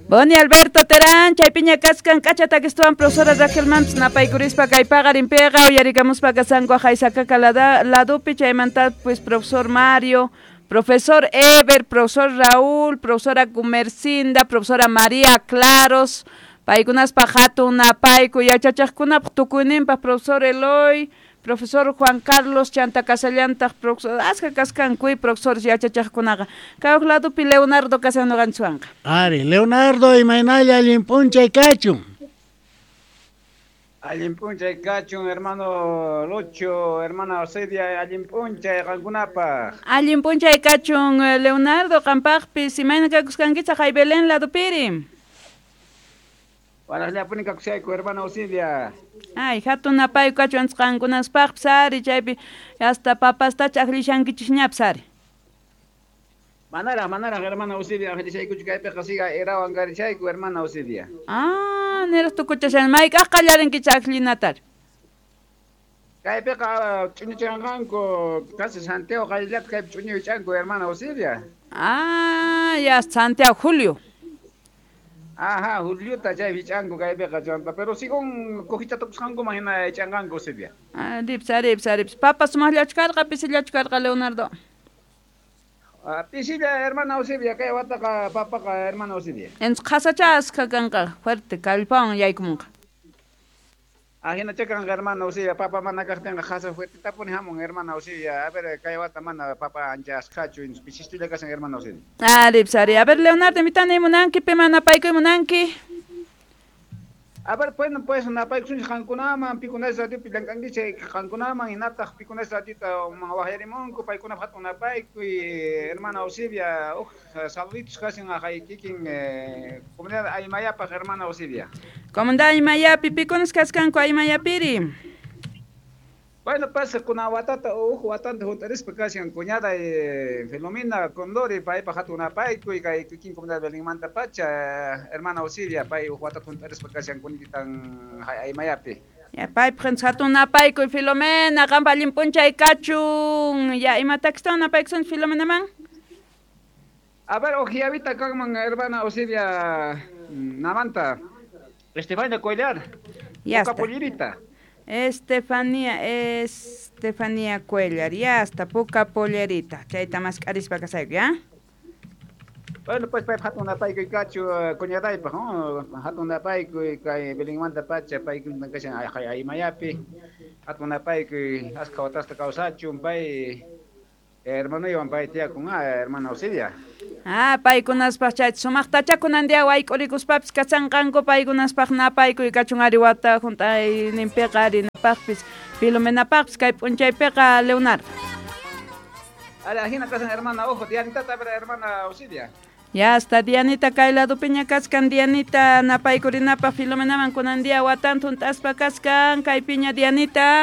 Boni Alberto Terán, chaypiña kaskan kachata que estuvan profesora Raquel Mams, napaykurispa kay pagarinpiqa uyarigamuspa kasanku haysakaka ladupi chaymanta pues profesor Mario, profesor Ever, profesor Raúl, profesora Gumercinda, profesora María Claros, paykunaspa hatun napayku yachachaqkunapaq tukuyninpaq profesor Eloy, profesor Juan Carlos Chanta Casallanta, profesor Aska Cascancuy, profesor Yachachaqkunaqa. Kawq ladupi Leonardo Casanoganchuanqa. Ari, Leonardo imaynalla allimpunchay kachun. Allimpunchay kachun, hermano Lucho, hermana Osedia, allimpunchay qankunapaq. Allimpunchay kachun, Leonardo qampaqpis imayna kakuskankichaq hay Belén ladupiri. Waraqlla punika kusayku, hermana Osedia. Ay, hatun napay kachun qankunaspaq sari chaypi hasta papastacha aklishankichis ñapsari. Manara, hermana Osedia, aklisaykuchu kaypiqa siga erawan karishayku, hermana Osedia. Ah, neras tukuchashan mayqa qallarinkichaq aklinatar. Kaypiqa ch'uñuchanqanku, casi Santiago qayllata kaypi ch'uñuychanku, hermana Osedia. Ah, ya Santiago Julio. Ajá, Juliota chaypi ch'anku kaypiqa chanta, pero sigun kujicha tukusqanku mahina ch'anqanku Osedia. Ah, rips. Papa sumaqllachkarqa pisillachkarqa Leonardo. Pisilla, hermana Osedia, kay wataqa papaqa, hermana Osedia. En qasachasqa kanqa fuerte kallpawan yaykumunqa. Ajina chekan, hermana Osedia, papa mana kaqtinqa qasa fuerte tapuni hamun, hermana Osedia. A ver, kay wata mana papa anchas qachu, pisistuylla kasan, hermana Osedia. Ah, ripsari. A ver, Leonardo, mitani munanki, pima napaykuy munanki. A ver, pues napaykusunchis qankunaman, pikunas ratipi llankankichik qankunaman, hinataq pikunas ratita waqyarimunku, paykuna hatun napaykuy, hermana Osedia, saluditos kasin hay kikin comunidad Aymayapaq, hermana Osedia. Comunidad Aymayapi, pikunas kaskanku Aymayapiri. Bueno, pues kuna watata watanta juntarispa kasin cuñada Filomena Condori paypa hatun napaykuy kay kikin comunidad Belinmanta pacha, hermana Osedia pay watata juntarispa kasin kunitan Aymayapi. Ya paypaq hatun napaykuy Filomena qampa allimpunchay kachun. Ya imatakstan napayksun Filomena man? A ver, ojiavita kanman, hermana Osedia namanta. Estefania Cuellar. Ya está. Pollerita. Estefania Cuellar, ya está, poca pollerita. Chayta más carispa kasayku, ¿ya? Bueno, pues hatun napaykuy kachu cuñadaypa, hatun napaykuy kay Belinmanta pacha paykuna kashan Aymayapi. Hatun napaykuy aska watasta kawsachun pay hermano iwan pay tiyakun, hermana Osedia. Ah, paykunaspaq chay sumaqtachakunandia wayk'urikuspapas kasanqanku paykunaspaq napaykuy kachun ari wata juntayninpiqa ari napaqpis Filomenapaqpis kay p'unchaypiqa Leonardo. Ajina kasan hermana ojo, Dianita tabra hermana Osedia. Ya hasta Dianita kay ladupiña kaskan Dianita napaykurinapaq Filomenaman kunandia watan tuntaspa kaskan kay piña Dianita.